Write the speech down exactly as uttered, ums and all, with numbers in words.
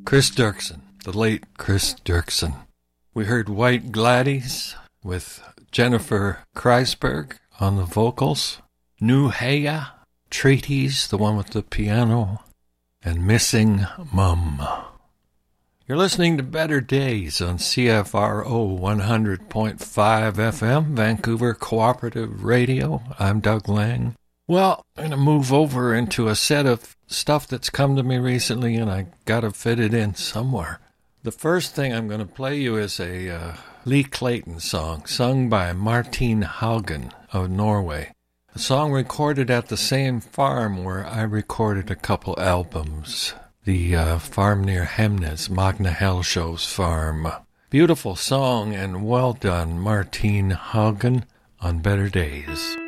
Chris Dirksen, the late Chris Dirksen. We heard White Gladys with Jennifer Kreisberg on the vocals, Nuheya, Treaties, the one with the piano, and Missing Mum. You're listening to Better Days on C F R O one hundred point five F M, Vancouver Cooperative Radio. I'm Doug Lang. Well, I'm going to move over into a set of stuff that's come to me recently, and I got to fit it in somewhere. The first thing I'm going to play you is a uh, Lee Clayton song, sung by Martine Haugen of Norway. A song recorded at the same farm where I recorded a couple albums. The uh, farm near Hemnes, Magna Hellshow's farm. Beautiful song and well done, Martine Haugen on Better Days.